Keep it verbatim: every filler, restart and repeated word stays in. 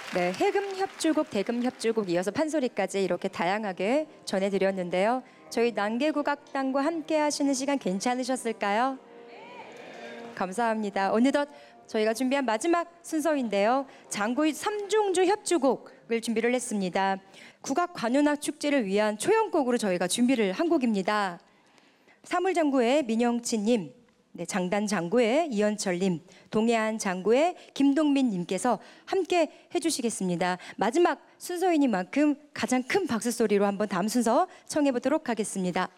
네, 해금 협주곡, 대금 협주곡 이어서 판소리까지 이렇게 다양하게 전해드렸는데요. 저희 난개국악단과 함께 하시는 시간 괜찮으셨을까요? 감사합니다. 어느덧 저희가 준비한 마지막 순서인데요. 장구의 삼중주 협주곡을 준비를 했습니다. 국악 관현악 축제를 위한 초연곡으로 저희가 준비를 한 곡입니다. 사물장구의 민영치님, 네, 장단 장구의 이현철님, 동해안 장구의 김동민님께서 함께 해주시겠습니다. 마지막 순서이니만큼 가장 큰 박수 소리로 한번 다음 순서 청해 보도록 하겠습니다.